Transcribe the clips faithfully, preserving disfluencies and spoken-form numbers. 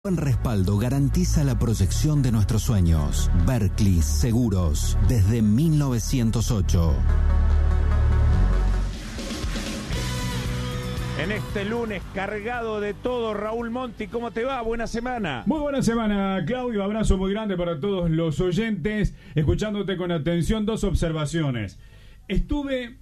El respaldo garantiza la proyección de nuestros sueños. Berkley Seguros, desde mil novecientos ocho. En este lunes cargado de todo, Raúl Monti, ¿cómo te va? Buena semana. Muy buena semana, Claudio. Abrazo muy grande para todos los oyentes. Escuchándote con atención, dos observaciones. Estuve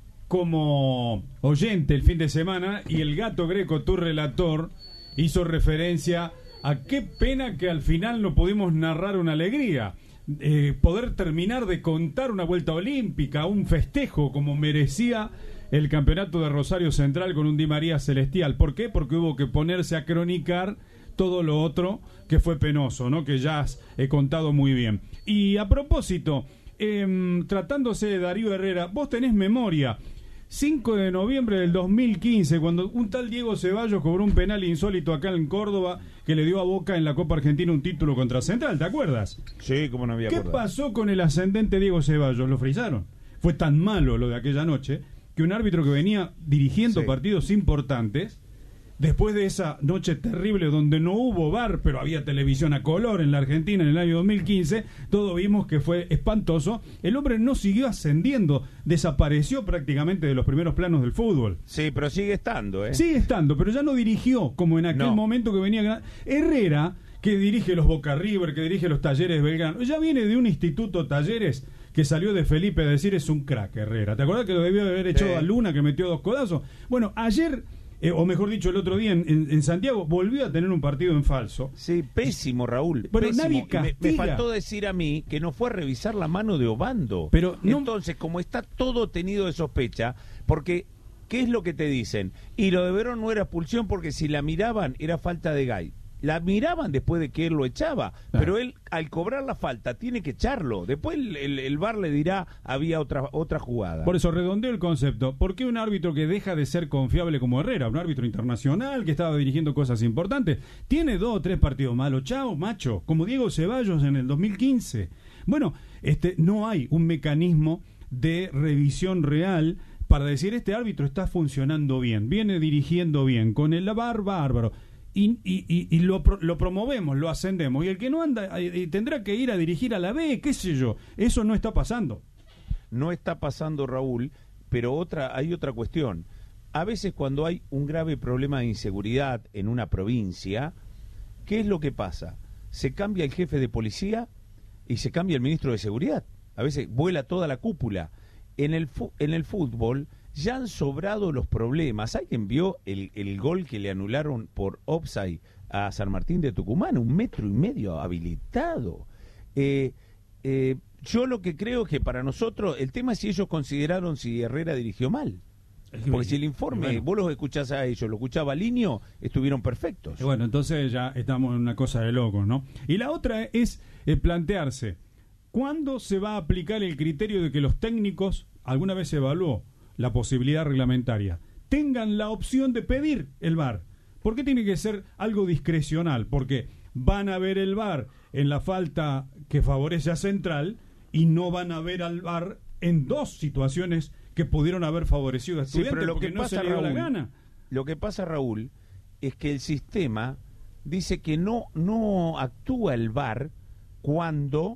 como oyente el fin de semana y el Gato Greco, tu relator, hizo referencia a qué pena que al final no pudimos narrar una alegría. Eh, poder terminar de contar una vuelta olímpica, un festejo como merecía el campeonato de Rosario Central con un Di María celestial. ¿Por qué? Porque hubo que ponerse a cronicar todo lo otro que fue penoso, ¿no? Que ya he contado muy bien. Y a propósito, eh, tratándose de Darío Herrera, vos tenés memoria. cinco de noviembre del dos mil quince, cuando un tal Diego Ceballos cobró un penal insólito acá en Córdoba que le dio a Boca en la Copa Argentina un título contra Central, ¿te acuerdas? Sí, como no había ¿Qué acordado. pasó con el ascendente Diego Ceballos? Lo frisaron. Fue tan malo lo de aquella noche que un árbitro que venía dirigiendo Sí. partidos importantes, después de esa noche terrible donde no hubo V A R, pero había televisión a color en la Argentina en el año dos mil quince, todos vimos que fue espantoso. El hombre no siguió ascendiendo, desapareció prácticamente de los primeros planos del fútbol. Sí, pero sigue estando, ¿eh? Sigue estando, pero ya no dirigió como en aquel No. momento que venía Herrera, que dirige los Boca River, que dirige los Talleres Belgrano. Ya viene de un instituto Talleres que salió de Felipe a decir es un crack Herrera. ¿Te acordás que lo debió haber echado Sí. a Luna, que metió dos codazos? Bueno, ayer, eh, o mejor dicho el otro día en, en, en Santiago, volvió a tener un partido en falso. Sí, pésimo, Raúl. Pero pésimo. nadie Y me, castiga. me faltó decir a mí que no fue a revisar la mano de Obando. Pero no- Entonces, como está todo tenido de sospecha, porque, ¿qué es lo que te dicen? Y lo de Verón no era expulsión porque si la miraban era falta de Gay. La miraban después de que él lo echaba, pero él al cobrar la falta tiene que echarlo. Después el, el, el V A R le dirá había otra otra jugada. Por eso redondeo el concepto. ¿Por qué un árbitro que deja de ser confiable como Herrera, un árbitro internacional que estaba dirigiendo cosas importantes, tiene dos o tres partidos malos? Chao, macho, como Diego Ceballos en el dos mil quince. Bueno, este, no hay un mecanismo de revisión real para decir este árbitro está funcionando bien, viene dirigiendo bien, con el V A R bárbaro. Y, y, y, y lo, pro, lo promovemos, lo ascendemos. Y el que no anda eh, tendrá que ir a dirigir a la B, qué sé yo. Eso no está pasando. No está pasando, Raúl, pero otra hay otra cuestión. A veces cuando hay un grave problema de inseguridad en una provincia, ¿qué es lo que pasa? Se cambia el jefe de policía y se cambia el ministro de seguridad. A veces vuela toda la cúpula. En el, fu- en el fútbol ya han sobrado los problemas. ¿Alguien vio el, el gol que le anularon por offside a San Martín de Tucumán? Un metro y medio habilitado. Eh, eh, yo lo que creo que para nosotros, el tema es si ellos consideraron si Herrera dirigió mal. Porque si el informe, Bueno. vos los escuchás a ellos, lo escuchaba Liño, estuvieron perfectos. Y bueno, entonces ya estamos en una cosa de locos, ¿no? Y la otra es eh, plantearse, ¿cuándo se va a aplicar el criterio de que los técnicos, alguna vez se evaluó la posibilidad reglamentaria, tengan la opción de pedir el V A R? ¿Por qué tiene que ser algo discrecional? Porque van a ver el V A R en la falta que favorece a Central y no van a ver al V A R en dos situaciones que pudieron haber favorecido a Sí, Estudiantes pero lo porque que no pasa, se le dio la Raúl, gana. Lo que pasa, Raúl, es que el sistema dice que no, no actúa el V A R cuando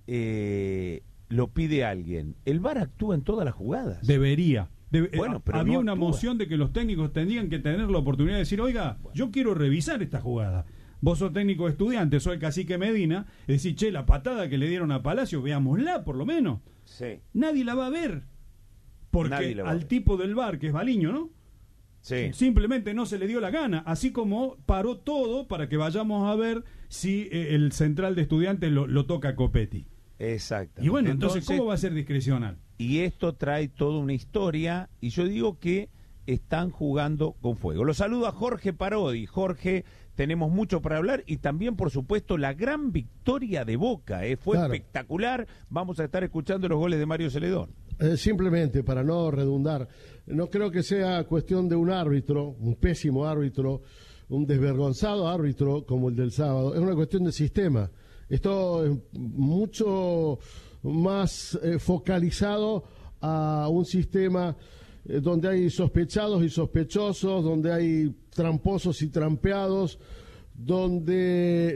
eh, lo pide alguien. El V A R actúa en todas las jugadas. Debería. Debe- Bueno, eh, pero había no una actúa. moción de que los técnicos tendrían que tener la oportunidad de decir, oiga, yo quiero revisar esta jugada. Vos sos técnico de Estudiantes, soy Cacique Medina, y decís, che, la patada que le dieron a Palacio, veámosla por lo menos. Sí, Nadie la va a ver. Porque Nadie la va a al ver. tipo del V A R, que es Baliño, ¿no? sí. Simplemente no se le dio la gana, así como paró todo para que vayamos a ver si eh, el central de Estudiantes lo, lo toca Copetti. Exacto. Y bueno, entonces, ¿cómo va a ser discrecional? Y esto trae toda una historia, y yo digo que están jugando con fuego. Los saludo a Jorge Parodi. Jorge, tenemos mucho para hablar, y también, por supuesto, la gran victoria de Boca, ¿eh? Fue Claro. espectacular. Vamos a estar escuchando los goles de Mario Celedón. Eh, simplemente, para no redundar, no creo que sea cuestión de un árbitro, un pésimo árbitro, un desvergonzado árbitro como el del sábado. Es una cuestión de sistema. Esto es mucho más eh, focalizado a un sistema eh, donde hay sospechados y sospechosos, donde hay tramposos y trampeados, donde